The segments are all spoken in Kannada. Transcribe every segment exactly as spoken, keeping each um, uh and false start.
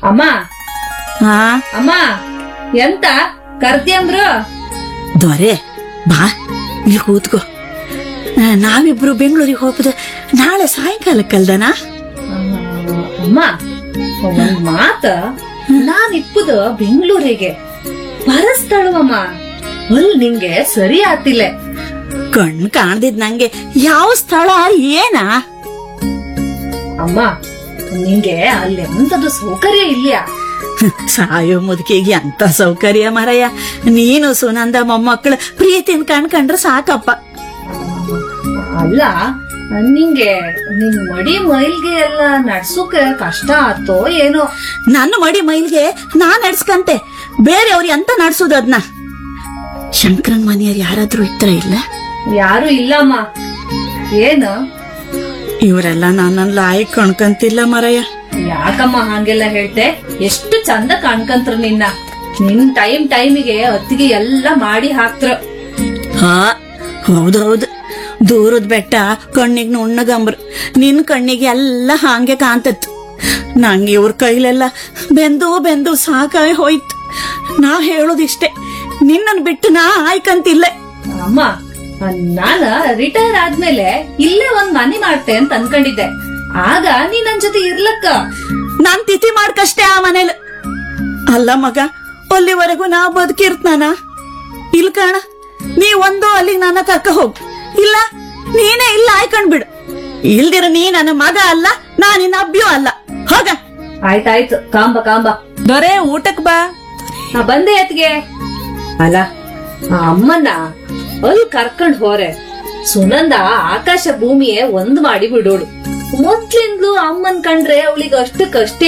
ಅಮ್ಮ ಹಾ ಅಮ್ಮ ಎಂತ ಕರ್ದ್ಯಂದ್ರು? ದೊರೆ ಬಾ ಇಲ್ಲಿ ಕೂತ್ಕೋ. ಆ, ನಾವಿಬ್ರು ಬೆಂಗಳೂರಿಗೆ ಹೋಗ್ಬೋದು ನಾಳೆ ಸಾಯಂಕಾಲಕ್ಕಲ್ದನಾ? ಅಮ್ಮ ಒಂದ್ ಮಾತ, ನಾನ್ ಇಪ್ಪುದ ಬೆಂಗಳೂರಿಗೆ ಬರಸ್ತಳವಮ್ಮ, ಅಲ್ ನಿಂಗೆ ಸರಿ ಆತಿಲ್ಲ. ಕಣ್ ಕಾಣ್ದಿದ್ ನಂಗೆ ಯಾವ ಸ್ಥಳ ಏನ? ಅಮ್ಮ ನಿಂಗೆ ಅಲ್ಲಿ ಎಂತದು ಸೌಕರ್ಯ ಇಲ್ಲ. ಸಾಯೋ ಮುದುಕಿಗೆ ಅಂತ ಸೌಕರ್ಯ ಮರಯ್ಯ. ನೀನು ಸುನಂದ ಮೊಮ್ಮಕ್ಕಳು ಪ್ರೀತಿನ ಕಣ್ಕಂಡ್ರೆ ಸಾಕಪ್ಪ. ಅಲ್ಲ ನಿಂಗೆ ನಿನ್ ಮಡಿ ಮೈಲ್ಗೆ ಎಲ್ಲ ನಡ್ಸೋಕೆ ಕಷ್ಟ ಆತೋ ಏನೋ? ನನ್ನ ಮಡಿ ಮೈಲ್ಗೆ ನಾನ್ ನಡ್ಸ್ಕಂತೆ, ಬೇರೆಯವ್ರು ಎಂತ ನಡ್ಸೋದು ಅದ್ನ? ಶಂಕರನ್ ಮನೆಯವ್ರು ಯಾರಾದ್ರೂ ಇತ್ರ ಇಲ್ಲ? ಯಾರು ಇಲ್ಲಮ್ಮ. ಏನು ಇವರೆಲ್ಲ ನನ್ನನ್ನ ಲಾಯಕ್ ಕಣ್ಕಂತಿಲ್ಲ ಮರಯ್ಯ. ಯಾಕಮ್ಮ ಹಂಗೆಲ್ಲ ಹೇಳ್ತೆ? ಎಷ್ಟು ಚಂದ ಕಾಣ್ಕಂತ್ರ ನಿನ್ನ. ನಿನ್ ಟೈಮ್ ಟೈಮಿಗೆ ಅತ್ತಿಗೆ ಎಲ್ಲ ಮಾಡಿ ಹಾಕ್ತ್ರ. ಹಾ ಹೌದೌದು, ದೂರದ ಬೆಟ್ಟ ಕಣ್ಣಿಗೆ ನುಣ್ಣಗಂಬ್ರು, ನಿನ್ ಕಣ್ಣಿಗೆ ಎಲ್ಲ ಹಾಂಗೆ ಕಾಂತತ್ತು. ನಂಗೆ ಇವ್ರ ಕೈಲೆಲ್ಲ ಬೆಂದು ಬೆಂದು ಸಾಕಾಗಿ ಹೋಯ್ತು. ನಾ ಹೇಳೋದಿಷ್ಟೇ, ನಿನ್ನನ್ ಬಿಟ್ಟು ನಾ ಆಯ್ಕಂತಿಲ್ಲ. ಅಮ್ಮ ನಾನ ರಿಟೈರ್ ಆದ್ಮೇಲೆ ಇಲ್ಲೇ ಒಂದ್ ಮನೆ ಮಾಡ್ತೆ ಅಂತ ಅನ್ಕೊಂಡಿದ್ದೆ. ಆಗ ನೀ ನನ್ ಜೊತೆ ಇರ್ಲಕ್ಕ. ನಾನ್ ತಿಥಿ ಮಾಡ್ಕಷ್ಟೇ ಆ ಮನೇಲಿ. ಅಲ್ಲ ಮಗ, ಅಲ್ಲಿವರೆಗೂ ನಾ ಬದುಕಿರ್ತನಾನ? ಇಲ್ ಕಾಣ, ನೀ ಒಂದು ಅಲ್ಲಿಗೆ ನನ್ನ ಕರ್ಕ ಹೋಗು, ಇಲ್ಲ ನೀನೇ ಇಲ್ಲ ಆಯ್ಕೊಂಡ್ ಬಿಡು. ಇಲ್ದಿರ ನೀ ನನ್ನ ಮಗ ಅಲ್ಲ, ನಾ ನಿನ್ನ ಅಬ್ಬಿಯೂ ಅಲ್ಲ. ಹೋಗ. ಆಯ್ತಾಯ್ತು, ಕಾಂಬ ಕಾಂಬ. ದೊರೆ ಊಟಕ್ ಬಾ. ನಾ ಬಂದೆ ಅತ್ಗೆ. ಅಲ್ಲ ಆ ಅಮ್ಮನ್ನ ಅಲ್ಲಿ ಕರ್ಕೊಂಡ್ ಹೋರೆ ಸುನಂದ ಆಕಾಶ ಭೂಮಿಯೇ ಒಂದ್ ಮಾಡಿ ಬಿಡೋಳು. ಮೊದ್ಲಿಂದ್ಲು ಅಮ್ಮನ್ ಕಂಡ್ರೆ ಅವಳಿಗೆ ಅಷ್ಟಕ್ಕಷ್ಟೇ.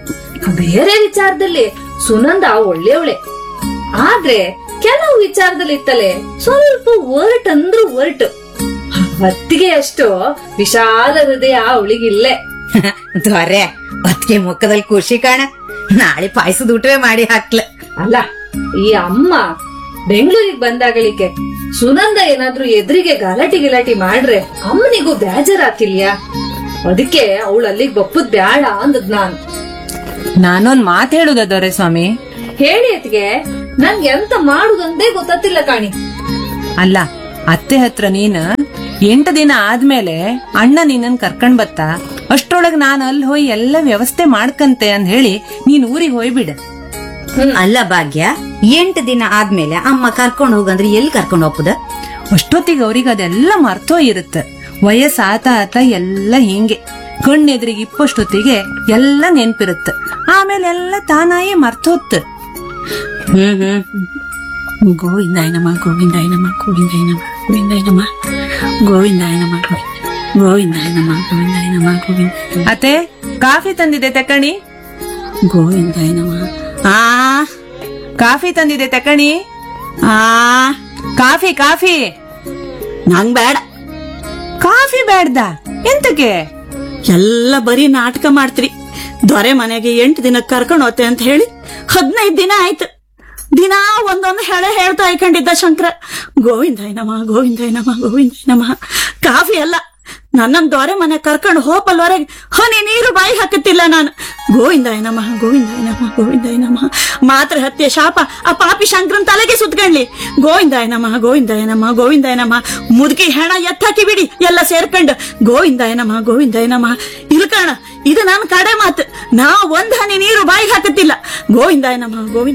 ಬೇರೆ ವಿಚಾರದಲ್ಲಿ ಸುನಂದ ಒಳ್ಳೆಯವಳೆ, ಆದ್ರೆ ಕೆಲವು ವಿಚಾರದಲ್ಲಿ ಇತ್ತಲೆ ಸ್ವಲ್ಪ ಒರ್ಟ್ ಅಂದ್ರು ಒರ್ಟ್. ಹೊತ್ತಿಗೆ ಅಷ್ಟು ವಿಶಾಲ ಹೃದಯ ಅವಳಿಗಿಲ್ಲೇ. ದೊರೆ ಅದಕ್ಕೆ ಮುಖದಲ್ಲಿ ಖುಷಿ ಕಾಣ. ನಾಳೆ ಪಾಯಸದ ಊಟವೇ ಮಾಡಿ ಹಾಕ್ಲ. ಅಲ್ಲ ಈ ಅಮ್ಮ ಬೆಂಗಳೂರಿಗೆ ಬಂದಾಗಳಿಕೆ ಸುನಂದ ಏನಾದ್ರೂ ಎದುರಿಗೆ ಗಲಾಟಿ ಗಿಲಾಟಿ ಮಾಡ್ರೆ ಅಮ್ಮನಿಗೂ ಬೇಜಾರಾತಿಲ್ಯಾ? ಅದಕ್ಕೆ ಅವಳು ಅಲ್ಲಿಗೆ ಬಪ್ಪುದ್ ಬ್ಯಾಡ ಅಂದದ್ ನಾನು. ನಾನೊಂದ್ ಮಾತ್ ಹೇಳುದ ದೊರೆ ಸ್ವಾಮಿ? ಹೇಳಿ ಅತ್ಗೆ, ನನ್ಗೆ ಎಂತ ಮಾಡುದಂದೇ ಗೊತ್ತಿಲ್ಲ ಕಾಣಿ. ಅಲ್ಲ, ಅತ್ತೆ ಹತ್ರ ನೀನ್ ಎಂಟು ದಿನ ಆದ್ಮೇಲೆ ಅಣ್ಣ ನಿನ್ನನ್ ಕರ್ಕೊಂಡ್ ಬತ್ತ, ಅಷ್ಟ್ರೊಳಗ್ ನಾನ್ ಅಲ್ಲಿ ಹೋಗಿ ಎಲ್ಲ ವ್ಯವಸ್ಥೆ ಮಾಡ್ಕಂತೆ ಅಂದ್ ಹೇಳಿ ನೀನ್ ಊರಿಗೆ ಹೋಯ್ಬಿಡ. ಅಲ್ಲ ಭಾಗ್ಯ, ಎಂಟು ದಿನ ಆದ್ಮೇಲೆ ಅಮ್ಮ ಕರ್ಕೊಂಡ್ ಹೋಗಂದ್ರೆ ಎಲ್ಲಿ ಕರ್ಕೊಂಡ್ ಹೋಗ್ಬೋದ? ಅಷ್ಟೊತ್ತಿಗೆ ಅವ್ರಿಗೆ ಅದೆಲ್ಲ ಮರ್ತೋ ಇರುತ್ತ. ವಯಸ್ಸ ಆತ ಆತ ಎಲ್ಲ ಹಿಂಗೆ ಕಣ್ಣೆದ್ರಿಗೆ ಇಪ್ಪಷ್ಟೊತ್ತಿಗೆ ಎಲ್ಲ ನೆನ್ಪಿರುತ್ತ. ಆಮೇಲೆ ಎಲ್ಲ ತಾನಾಯೇ ಮರ್ತೋತ್. ಹ್ಮ್ ಹ್ಮ್ ಗೋವಿಂದಾಯನಮ್ಮ ಗೋವಿಂದಾಯನಮ್ಮ ಗೋವಿಂದಾಯನಮ್ಮ ಗೋವಿಂದಾಯನಮ್ಮ ಗೋವಿಂದಾಯನಮ್ಮ ಗೋವಿಂದಾಯನಮ್ಮ ಗೋವಿಂದಾಯನಮ್ಮ ಗೋವಿಂದ. ಅತ್ತೆ ಕಾಫಿ ತಂದಿದೆ ತಕಣಿ. ಗೋವಿಂದಾಯನಮ್ಮ. ಆ ಕಾಫಿ ತಂದಿದೆ ತಕಣಿ. ಆ ಕಾಫಿ ಕಾಫಿ. ನಂಗ್ ಬೇಡ. ಕಾಫಿ ಬೇಡ್ದ? ಎಂತಕ್ಕೆ? ಎಲ್ಲ ಬರೀ ನಾಟಕ ಮಾಡ್ತೀರಿ. ದೊರೆ ಮನೆಗೆ ಎಂಟು ದಿನ ಕರ್ಕೊಂಡು ಹೋತೆ ಅಂತ ಹೇಳಿ ಹದಿನೈದು ದಿನ ಆಯ್ತು. ದಿನಾ ಒಂದೊಂದು ಹೇಳ ಹೇಳ್ತಾ ಇಕೊಂಡಿದ್ದ ಶಂಕರ. ಗೋವಿಂದಾಯನಮ್ಮ ಗೋವಿಂದಾಯನಮ್ಮ ಗೋವಿಂದಾಯನಮ್ಮ. ಕಾಫಿ ಅಲ್ಲ, ನನ್ನನ್ ದೊರೆ ಮನೆ ಕರ್ಕೊಂಡು ಹೋಪಲ್ವರೆಗೆ ಹನಿ ನೀರು ಬಾಯಿ ಹಾಕುತ್ತಿಲ್ಲ ನಾನು. ಗೋವಿಂದಾಯನಮ್ಮ ಗೋವಿಂದಾಯನಮ್ಮ ಗೋವಿಂದಾಯನಮ್ಮ. ಮಾತ್ರ ಹತ್ಯೆ ಶಾಪ ಆ ಪಾಪಿ ಶಂಕರನ್ ತಲೆಗೆ ಸುತ್ಕೊಂಡ್ಲಿ. ಗೋವಿಂದಾಯನಮ್ಮ ಗೋವಿಂದಾಯನಮ್ಮ ಗೋವಿಂದಾಯನಮ್ಮ. ಮುದುಕಿ ಹೆಣ ಎತ್ತಾಕಿ ಬಿಡಿ ಎಲ್ಲ ಸೇರ್ಕೊಂಡು. ಗೋವಿಂದಾಯನಮ್ಮ ಗೋವಿಂದಾಯನಮ್ಮ. ಇಲ್ಕಣ, ಇದು ನನ್ನ ಕಡೆ ಮಾತು. ನಾ ಒಂದ್ ಹನಿ ನೀರು ಬಾಯಿ ಹಾಕುತ್ತಿಲ್ಲ. ಗೋವಿಂದಾಯನಮ್ಮ ಗೋವಿಂದ